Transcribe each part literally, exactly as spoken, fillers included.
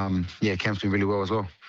um, yeah, camp's been really well as well.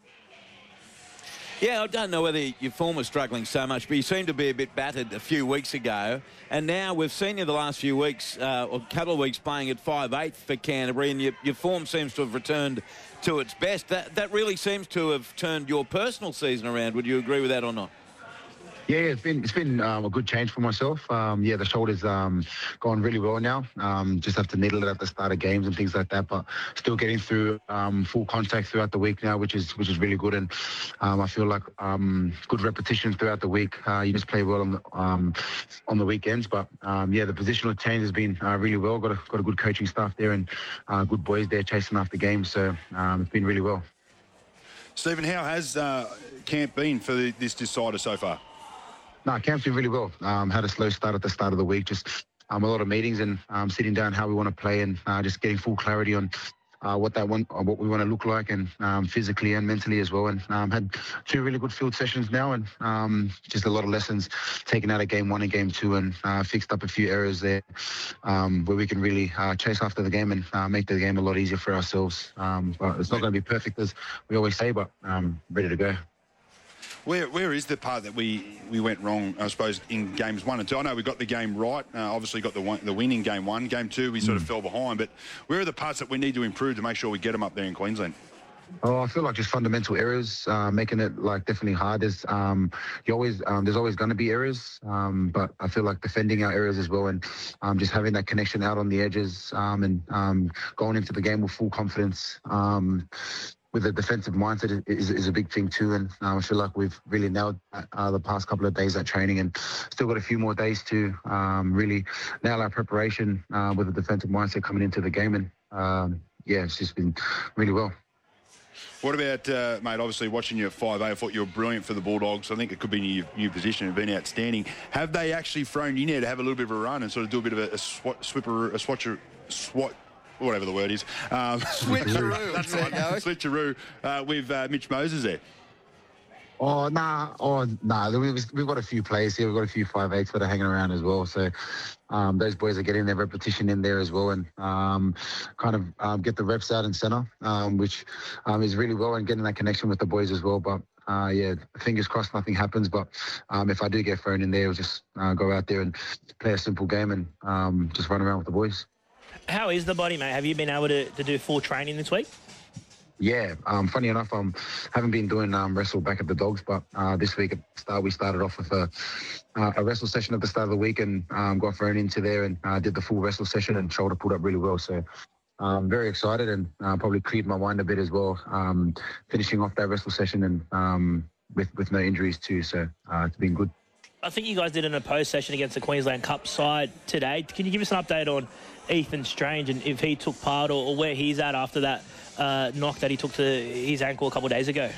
Yeah, I don't know whether your form was struggling so much, but you seemed to be a bit battered a few weeks ago. And now we've seen you the last few weeks, uh, or a couple of weeks, playing at five eight for Canterbury, and your, your form seems to have returned to its best. That, that really seems to have turned your personal season around. Would you agree with that or not? Yeah, it's been it's been um, a good change for myself. Um, yeah, the shoulder's um, going really well now. Um, just have to needle it at the start of games and things like that, but still getting through um, full contact throughout the week now, which is which is really good. And um, I feel like um, good repetitions throughout the week. Uh, you just play well on the um, on the weekends, but um, yeah, the positional change has been uh, really well. Got a got a good coaching staff there and uh, good boys there chasing after games. So um, it's been really well. Stephen, how has uh, camp been for the, this decider so far? No, camp's been really well. Um, had a slow start at the start of the week, just um, a lot of meetings and um, sitting down how we want to play and uh, just getting full clarity on uh, what that want, what we want to look like, and um, physically and mentally as well. And um, had two really good field sessions now, and um, just a lot of lessons taken out of game one and game two, and uh, fixed up a few errors there um, where we can really uh, chase after the game and uh, make the game a lot easier for ourselves. Um, but it's not going to be perfect, as we always say, but um, ready to go. Where where is the part that we, we went wrong, I suppose, in games one and two? I know we got the game right, uh, obviously got the one, the win in game one. Game two, we sort of mm. fell behind, but where are the parts that we need to improve to make sure we get them up there in Queensland? Oh, I feel like just fundamental errors, uh, making it like definitely hard. There's um, you always um, there's always going to be errors, um, but I feel like defending our errors as well, and um, just having that connection out on the edges, um, and um, going into the game with full confidence. Um, with a defensive mindset is, is a big thing too, and um, I feel like we've really nailed uh, the past couple of days at training, and still got a few more days to um, really nail our preparation uh, with a defensive mindset coming into the game. And um, yeah, it's just been really well. What about, uh, mate, obviously watching you at five eight, I thought you were brilliant for the Bulldogs. I think it could be in your new position and been outstanding. Have they actually thrown you in there to have a little bit of a run and sort of do a bit of a, a swat, swipper, a swatcher, swat, whatever the word is. Um, Switcheroo. That's right. Switcheroo uh, with uh, Mitch Moses there. Oh, nah. Oh, nah. We've, we've got a few players here. We've got a few five eights that are hanging around as well. So um, those boys are getting their repetition in there as well, and um, kind of um, get the reps out in centre, um, which um, is really well, and getting that connection with the boys as well. But uh, yeah, fingers crossed nothing happens. But um, if I do get thrown in there, we'll just uh, go out there and play a simple game and um, just run around with the boys. How is the body, mate? Have you been able to, to do full training this week? Yeah, um, funny enough, I um, haven't been doing um, wrestle back at the Dogs, but uh, this week at the start, we started off with a, uh, a wrestle session at the start of the week, and um, got thrown into there and uh, did the full wrestle session, and shoulder pulled up really well. So I'm very excited, and uh, probably cleared my mind a bit as well, um, finishing off that wrestle session and um, with, with no injuries too. So uh, it's been good. I think you guys did an opposed session against the Queensland Cup side today. Can you give us an update on Ethan Strange and if he took part, or, or where he's at after that uh, knock that he took to his ankle a couple of days ago?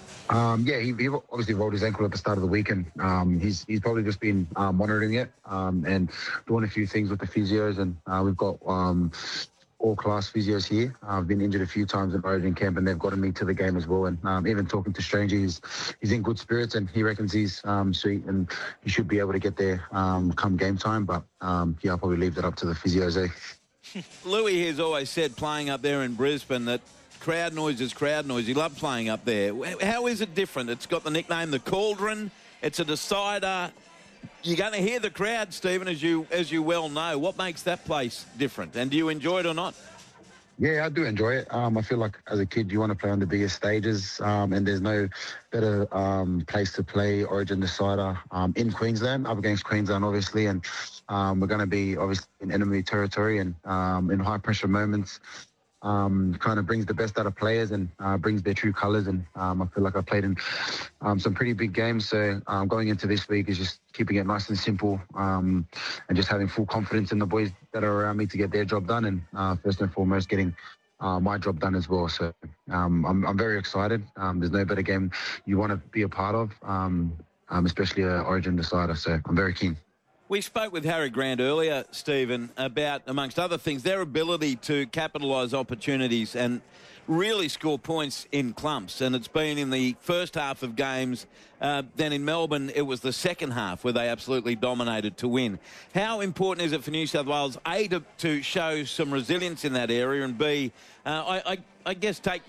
Um, yeah, he, he obviously rolled his ankle at the start of the week, and um, he's he's probably just been uh, monitoring it um, and doing a few things with the physios. And uh, we've got um, all class physios here. I've been injured a few times in Origin camp, and they've gotten me to the game as well. And um, even talking to Stranger, he's, he's in good spirits, and he reckons he's um, sweet, and he should be able to get there um, come game time. But um, yeah, I'll probably leave that up to the physios. Eh? Louis has always said, playing up there in Brisbane, that crowd noise is crowd noise. He loved playing up there. How is it different? It's got the nickname the Cauldron. It's a decider. You're going to hear the crowd, Stephen, as you as you well know. What makes that place different? And do you enjoy it or not? Yeah, I do enjoy it. Um, I feel like as a kid, you want to play on the biggest stages, um, and there's no better um, place to play Origin Decider um, in Queensland, up against Queensland, obviously. And um, we're going to be obviously in enemy territory, and um, in high pressure moments. Um, kind of brings the best out of players, and uh, brings their true colours. And um, I feel like I played in um, some pretty big games. So um, going into this week is just keeping it nice and simple, um, and just having full confidence in the boys that are around me to get their job done. And uh, first and foremost, getting uh, my job done as well. So um, I'm, I'm very excited. Um, there's no better game you want to be a part of, um, um, especially an Origin Decider. So I'm very keen. We spoke with Harry Grant earlier, Stephen, about, amongst other things, their ability to capitalise opportunities and really score points in clumps. And it's been in the first half of games. Uh, then in Melbourne, it was the second half where they absolutely dominated to win. How important is it for New South Wales, A, to, to show some resilience in that area, and B, uh, I, I, I guess take